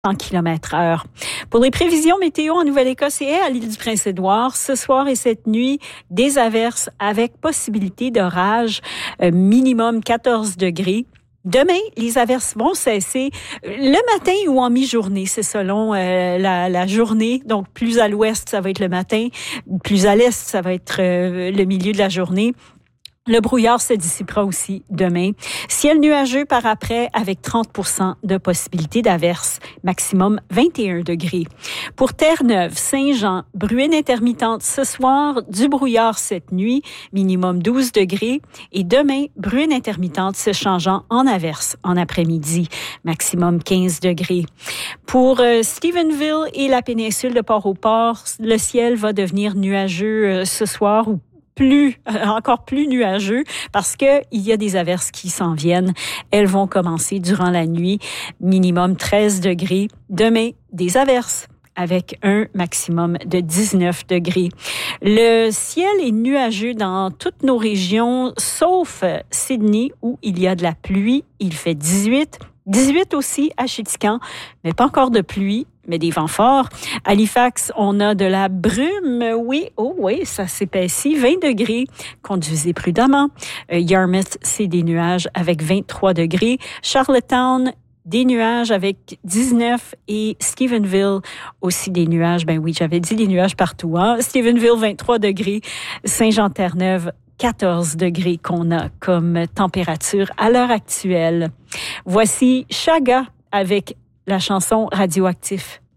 km/h. Pour les prévisions météo en Nouvelle-Écosse et à l'île du Prince-Édouard, ce soir et cette nuit, des averses avec possibilité d'orage, minimum 14 degrés. Demain, les averses vont cesser le matin ou en mi-journée. C'est selon la journée. Donc, plus à l'ouest, ça va être le matin. Plus à l'est, ça va être le milieu de la journée. Le brouillard se dissipera aussi demain. Ciel nuageux par après avec 30% de possibilité d'averse. Maximum 21 degrés. Pour Terre-Neuve, Saint-Jean, bruine intermittente ce soir, du brouillard cette nuit, minimum 12 degrés. Et demain, bruine intermittente se changeant en averse en après-midi, maximum 15 degrés. Pour Stephenville et la péninsule de Port-au-Port, le ciel va devenir nuageux ce soir ou encore plus nuageux parce que il y a des averses qui s'en viennent. Elles vont commencer durant la nuit, minimum 13 degrés. Demain, des averses avec un maximum de 19 degrés. Le ciel est nuageux dans toutes nos régions, sauf Sydney où il y a de la pluie. Il fait 18 aussi à Chéticamp, mais pas encore de pluie, mais des vents forts. Halifax, on a de la brume. Oui, ça s'épaissit. 20 degrés. Conduisez prudemment. Yarmouth, c'est des nuages avec 23 degrés. Charlottetown, des nuages avec 19 et Stephenville aussi des nuages. Ben oui, j'avais dit des nuages partout. Stephenville, 23 degrés. Saint-Jean-Terre-Neuve, 14 degrés qu'on a comme température à l'heure actuelle. Voici Chaga avec la chanson Radioactif.